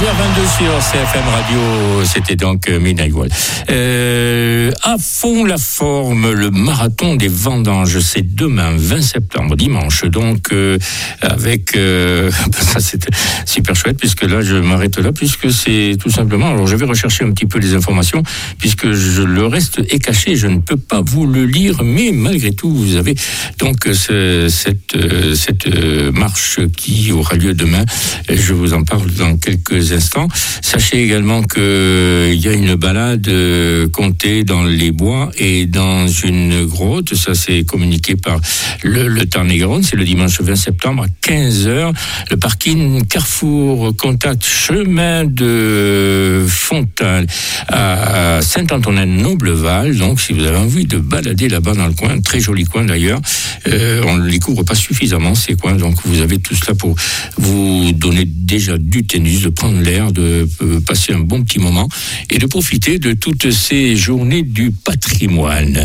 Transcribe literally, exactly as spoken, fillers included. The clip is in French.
douze heures vingt-deux sur C F M Radio, c'était donc Midnight World. Euh, à fond la forme, le marathon des vendanges, c'est demain, vingt septembre, dimanche. Donc, euh, avec... Euh, ça, c'est super chouette, puisque là, je m'arrête là, puisque c'est tout simplement... Alors, je vais rechercher un petit peu les informations, puisque je, le reste est caché, je ne peux pas vous le lire, mais malgré tout, vous avez donc ce, cette, cette marche qui aura lieu demain. Je vous en parle dans quelques instants. Sachez également qu'il y a une balade comptée dans les bois et dans une grotte. Ça, c'est communiqué par le, le Tarn-et-Garonne. C'est le dimanche vingt septembre à quinze heures. Le parking Carrefour Contact chemin de Fontaine à Saint-Antonin-Nobleval. Donc, si vous avez envie de balader là-bas dans le coin, très joli coin d'ailleurs, euh, on ne les couvre pas suffisamment ces coins. Donc, vous avez tout cela pour vous donner déjà du tennis, de prendre l'air, de euh, passer un bon petit moment et de profiter de toutes ces journées du patrimoine.